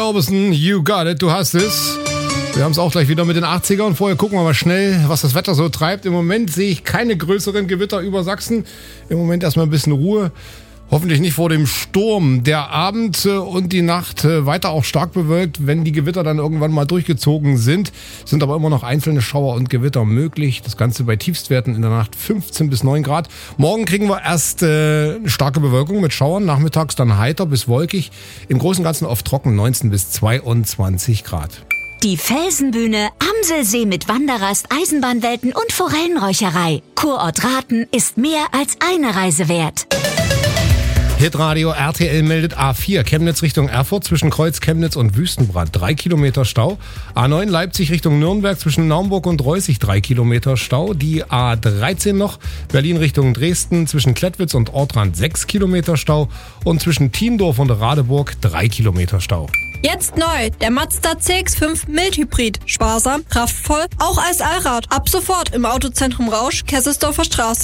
Orbison, You Got It, du hast es. Wir haben es auch gleich wieder mit den 80ern. Vorher gucken wir mal schnell, was das Wetter so treibt. Im Moment sehe ich keine größeren Gewitter über Sachsen. Im Moment erstmal ein bisschen Ruhe. Hoffentlich nicht vor dem Sturm. Der Abend und die Nacht weiter auch stark bewölkt, wenn die Gewitter dann irgendwann mal durchgezogen sind. Sind aber immer noch einzelne Schauer und Gewitter möglich. Das Ganze bei Tiefstwerten in der Nacht 15 bis 9 Grad. Morgen kriegen wir erst eine starke Bewölkung mit Schauern. Nachmittags dann heiter bis wolkig. Im Großen und Ganzen oft trocken, 19 bis 22 Grad. Die Felsenbühne, Amselsee mit Wanderrast, Eisenbahnwelten und Forellenräucherei. Kurort Rathen ist mehr als eine Reise wert. Hitradio RTL meldet A4 Chemnitz Richtung Erfurt zwischen Kreuz Chemnitz und Wüstenbrand 3 Kilometer Stau. A9 Leipzig Richtung Nürnberg zwischen Naumburg und Reußig 3 Kilometer Stau. Die A13 noch Berlin Richtung Dresden zwischen Klettwitz und Ortrand 6 Kilometer Stau. Und zwischen Thiendorf und Radeburg 3 Kilometer Stau. Jetzt neu, der Mazda CX-5 Mild-Hybrid. Sparsam, kraftvoll, auch als Allrad. Ab sofort im Autozentrum Rausch, Kesselsdorfer Straße.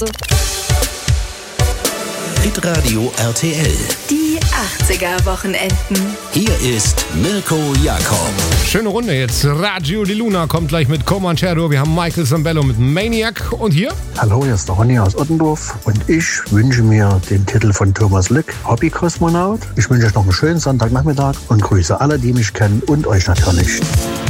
Hitradio RTL. Die 80er-Wochenenden. Hier ist Mirko Jakob. Schöne Runde jetzt. Radio Di Luna kommt gleich mit Comanchero. Wir haben Michael Sambello mit Maniac. Und hier? Hallo, hier ist der Ronny aus Ottendorf. Und ich wünsche mir den Titel von Thomas Lück, Hobbykosmonaut. Ich wünsche euch noch einen schönen Sonntagnachmittag und grüße alle, die mich kennen und euch natürlich.